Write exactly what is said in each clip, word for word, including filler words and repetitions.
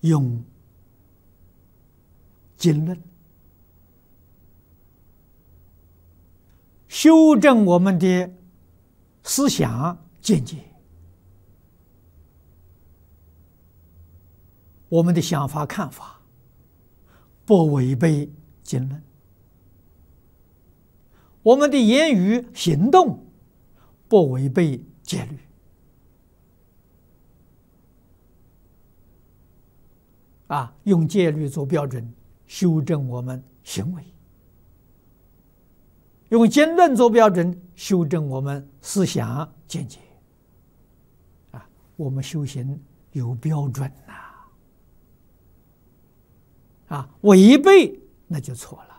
用经论修正我们的思想见解，我们的想法看法不违背经论，我们的言语行动不违背戒律。啊，用戒律做标准修正我们行为，用经论做标准修正我们思想见解。啊，我们修行有标准呐、啊，啊，违背那就错了。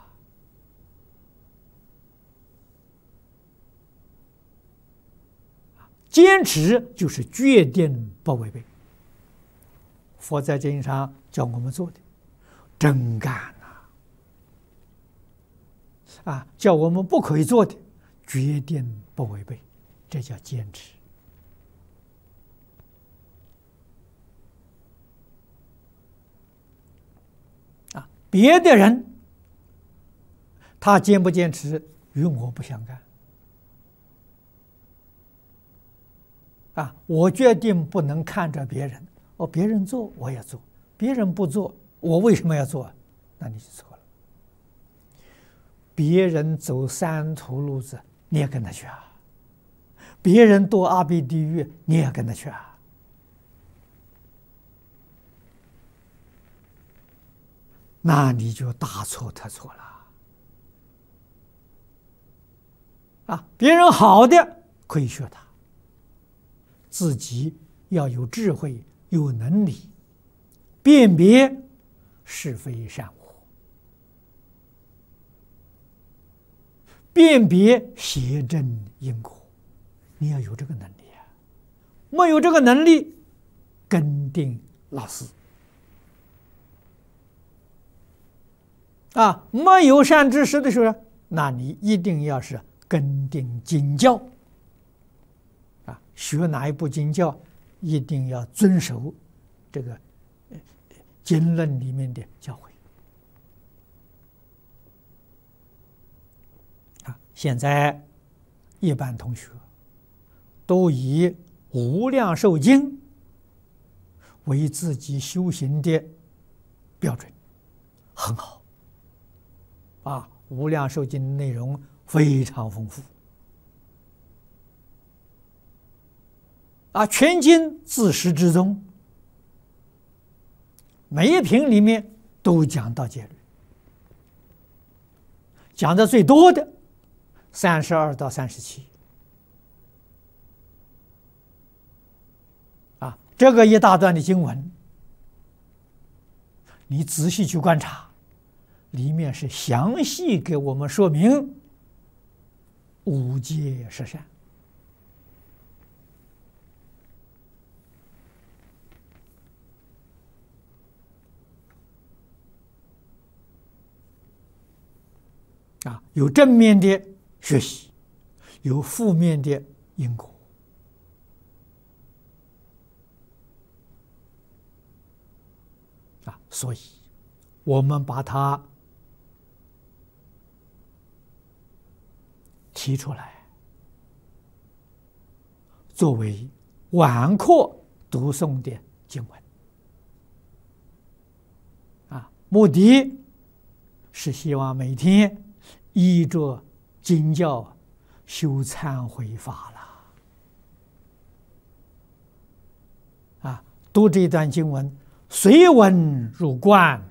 坚持就是决定不违背。佛在经上叫我们做的真干呐，啊，叫我们不可以做的决定不违背，这叫坚持。啊，别的人他坚不坚持与我不相干。啊，我决定不能看着别人。哦，别人做我也做，别人不做我为什么要做？那你就错了。别人走三途路子，你也跟他去啊；别人堕阿鼻地狱，你也跟他去啊。那你就大错特错了。啊，别人好的可以学他，自己要有智慧。有能力辨别是非善恶，辨别邪正因果，你要有这个能力啊！没有这个能力，跟定老师啊，没有善知识的时候，那你一定要是跟定经教啊，学哪一部经教？一定要遵守这个经论里面的教诲啊！现在一般同学都以《无量寿经》为自己修行的标准，很好啊！《无量寿经》的内容非常丰富。啊，全经自始至终，每一品里面都讲到戒律，讲的最多的三十二到三十七。啊，这个一大段的经文，你仔细去观察，里面是详细给我们说明五戒十善。啊，有正面的学习，有负面的因果。啊，所以我们把它提出来，作为晚课读诵的经文。啊，目的是希望每天依着经教修忏悔法了。啊，读这段经文，随文入观，